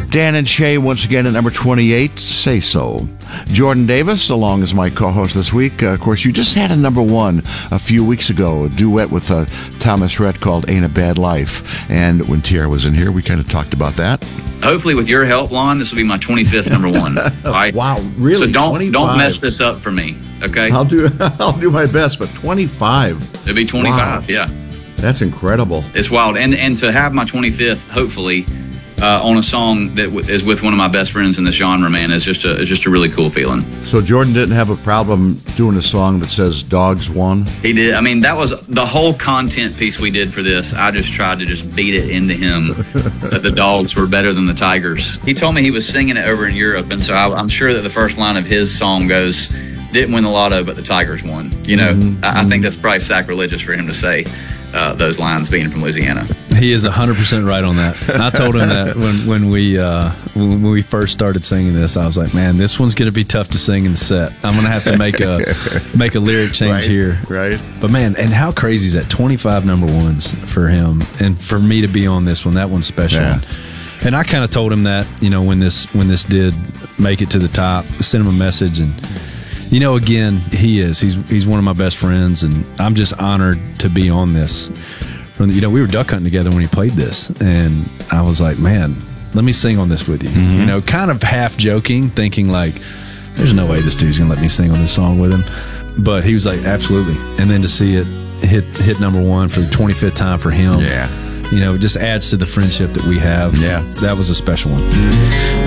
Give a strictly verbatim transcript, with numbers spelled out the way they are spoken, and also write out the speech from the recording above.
Dan and Shay once again at number twenty-eight, Say So. Jordan Davis, along as my co-host this week. Uh, of course, you just had a number one a few weeks ago, a duet with uh, Thomas Rhett called Ain't a Bad Life. And when Tiara was in here, we kind of talked about that. Hopefully, with your help, Lon, this will be my twenty-fifth number one. All right? Wow, really? So don't twenty-five. don't mess this up for me, okay? I'll do I'll do my best, but twenty-five. It'll be twenty-five, Wow. yeah. That's incredible. It's wild. And and to have my twenty-fifth, hopefully, uh, on a song that w- is with one of my best friends in this genre, man, is just a, is just a really cool feeling. So Jordan didn't have a problem doing a song that says Dogs Won? He did. I mean, that was the whole content piece we did for this. I just tried to just beat it into him that the dogs were better than the tigers. He told me he was singing it over in Europe, and so I, I'm sure that the first line of his song goes, didn't win the lotto, but the Tigers won. You know, mm-hmm. I, I think that's probably sacrilegious for him to say uh, those lines being from Louisiana. He is one hundred percent right on that. I told him that when, when we uh, when we first started singing this, I was like, man, this one's going to be tough to sing in the set. I'm going to have to make a make a lyric change right, here. Right. But, man, and how crazy is that? twenty-five number ones for him. And for me to be on this one, that one's special. Yeah. And I kind of told him that, you know, when this when this did make it to the top, sent him a message. And, you know, again, he is. He's he's one of my best friends, and I'm just honored to be on this. From the, you know, we were duck hunting together when he played this, and I was like, man, let me sing on this with you. Mm-hmm. You know, kind of half joking, thinking like, there's no way this dude's going to let me sing on this song with him. But he was like, absolutely. And then to see it hit hit number one for the twenty-fifth time for him, yeah, you know, it just adds to the friendship that we have. Yeah. That was a special one.